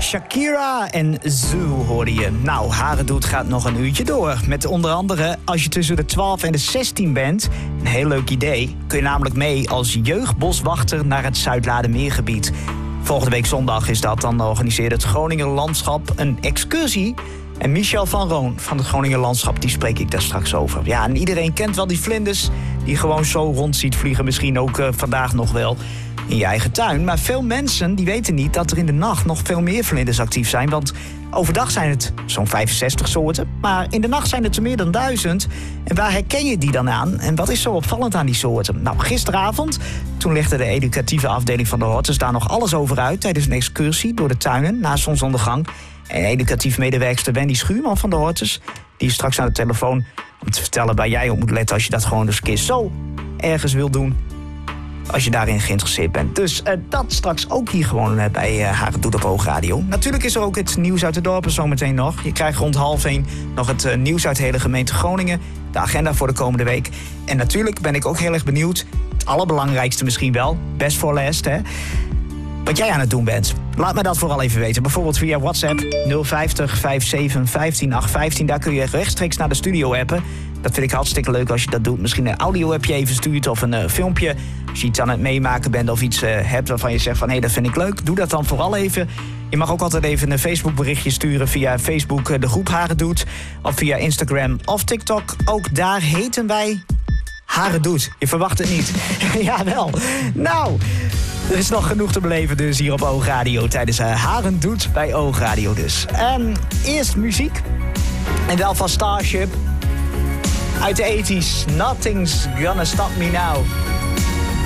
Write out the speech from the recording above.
Shakira en Zoo hoorde je. Nou, Harendoet gaat nog een uurtje door. Met onder andere, als je tussen de 12 en de 16 bent... een heel leuk idee. Kun je namelijk mee als jeugdboswachter naar het Zuidladermeergebied. Volgende week zondag is dat. Dan organiseert het Groninger Landschap een excursie. En Michel van Roon van het Groninger Landschap, die spreek ik daar straks over. Ja, en iedereen kent wel die vlinders die gewoon zo rond ziet vliegen. Misschien ook vandaag nog wel in je eigen tuin. Maar veel mensen die weten niet dat er in de nacht nog veel meer vlinders actief zijn. Want overdag zijn het zo'n 65 soorten. Maar in de nacht zijn het er meer dan 1000. En waar herken je die dan aan? En wat is zo opvallend aan die soorten? Nou, gisteravond, toen legde de educatieve afdeling van de Hortus daar nog alles over uit tijdens een excursie door de tuinen na zonsondergang. En educatief medewerkster Wendy Schuurman van de Hortus, die is straks aan de telefoon om te vertellen waar jij op moet letten als je dat gewoon eens een keer zo ergens wil doen. Als je daarin geïnteresseerd bent. Dus dat straks ook hier gewoon bij Harendoet op Oogradio. Natuurlijk is er ook het nieuws uit de dorpen zometeen nog. Je krijgt rond 12:30 nog het nieuws uit de hele gemeente Groningen. De agenda voor de komende week. En natuurlijk ben ik ook heel erg benieuwd. Het allerbelangrijkste misschien wel. Best voor last, hè. Wat jij aan het doen bent. Laat me dat vooral even weten. Bijvoorbeeld via WhatsApp 050 57 15 815. Daar kun je rechtstreeks naar de studio appen. Dat vind ik hartstikke leuk als je dat doet. Misschien een audio-appje even stuurt of een filmpje. Als je iets aan het meemaken bent of iets hebt waarvan je zegt van hé, dat vind ik leuk. Doe dat dan vooral even. Je mag ook altijd even een Facebook berichtje sturen via Facebook de groep Harendoet. Of via Instagram of TikTok. Ook daar heten wij Harendoet. Je verwacht het niet. Jawel. Nou, er is nog genoeg te beleven dus hier op Oogradio tijdens Harendoet bij Oogradio dus. Eerst muziek. En wel van Starship. Uit de 80's. Nothing's Gonna Stop Me Now.